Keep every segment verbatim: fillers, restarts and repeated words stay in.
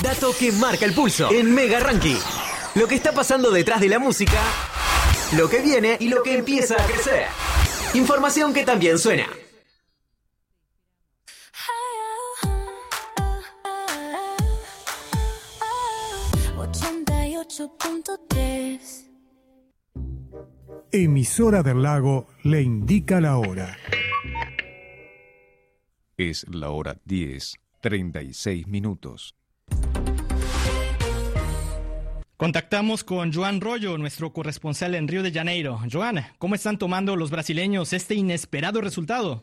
dato que marca el pulso en Mega Ranking. Lo que está pasando detrás de la música, lo que viene y lo que empieza a crecer. Información que también suena. ochenta y ocho punto tres. Emisora del Lago le indica la hora. Es la hora diez, treinta y seis minutos. Contactamos con Joan Rollo, nuestro corresponsal en Río de Janeiro. Joan, ¿cómo están tomando los brasileños este inesperado resultado?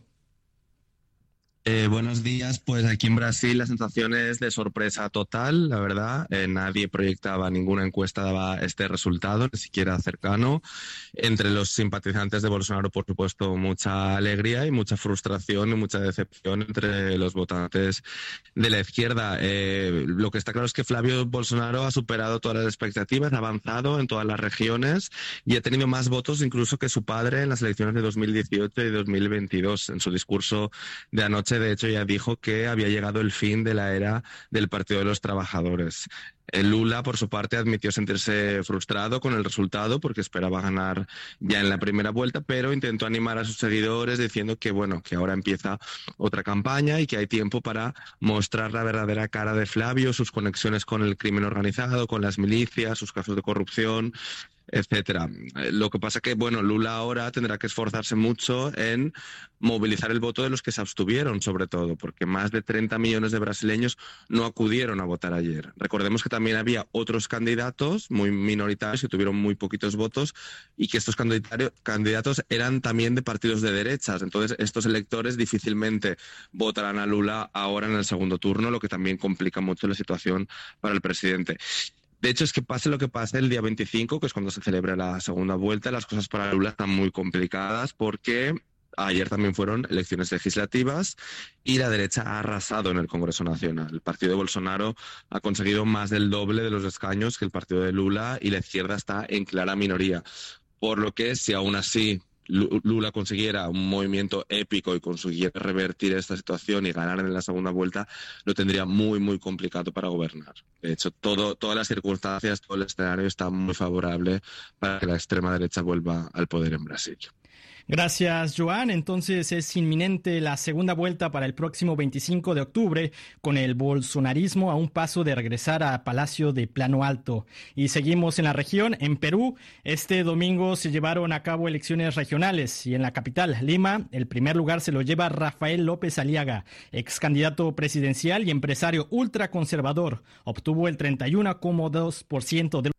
Eh, buenos días, pues aquí en Brasil la sensación es de sorpresa total, la verdad. Eh, nadie proyectaba, ninguna encuesta daba este resultado, ni siquiera cercano. Entre los simpatizantes de Bolsonaro, por supuesto, mucha alegría y mucha frustración y mucha decepción entre los votantes de la izquierda. Eh, lo que está claro es que Flavio Bolsonaro ha superado todas las expectativas, ha avanzado en todas las regiones y ha tenido más votos incluso que su padre en las elecciones de dos mil dieciocho y dos mil veintidós. En su discurso de anoche, de hecho, ya dijo que había llegado el fin de la era del Partido de los Trabajadores. El Lula, por su parte, admitió sentirse frustrado con el resultado porque esperaba ganar ya en la primera vuelta, pero intentó animar a sus seguidores diciendo que, bueno, que ahora empieza otra campaña y que hay tiempo para mostrar la verdadera cara de Flavio, sus conexiones con el crimen organizado, con las milicias, sus casos de corrupción, etcétera. Lo que pasa que, bueno, Lula ahora tendrá que esforzarse mucho en movilizar el voto de los que se abstuvieron, sobre todo, porque más de treinta millones de brasileños no acudieron a votar ayer. Recordemos que también había otros candidatos muy minoritarios que tuvieron muy poquitos votos y que estos candidatos eran también de partidos de derechas. Entonces, estos electores difícilmente votarán a Lula ahora en el segundo turno, lo que también complica mucho la situación para el presidente. De hecho, es que pase lo que pase el día veinticinco, que es cuando se celebra la segunda vuelta, las cosas para Lula están muy complicadas porque ayer también fueron elecciones legislativas y la derecha ha arrasado en el Congreso Nacional. El partido de Bolsonaro ha conseguido más del doble de los escaños que el partido de Lula y la izquierda está en clara minoría. Por lo que, si aún así Lula consiguiera un movimiento épico y consiguiera revertir esta situación y ganar en la segunda vuelta, lo tendría muy, muy complicado para gobernar. De hecho, todo, todas las circunstancias, todo el escenario está muy favorable para que la extrema derecha vuelva al poder en Brasil. Gracias, Joan. Entonces es inminente la segunda vuelta para el próximo veinticinco de octubre, con el bolsonarismo a un paso de regresar a Palacio de Plano Alto. Y seguimos en la región. En Perú, este domingo se llevaron a cabo elecciones regionales y en la capital, Lima, el primer lugar se lo lleva Rafael López Aliaga, ex candidato presidencial y empresario ultraconservador. Obtuvo el treinta y uno coma dos por ciento de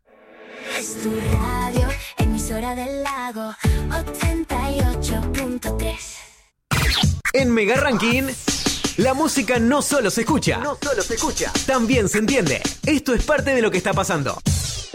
Es tu radio, emisora del Lago, ochenta y ocho punto tres. En Mega Ranking, la música no solo se escucha, no solo se escucha, también se entiende. Esto es parte de lo que está pasando.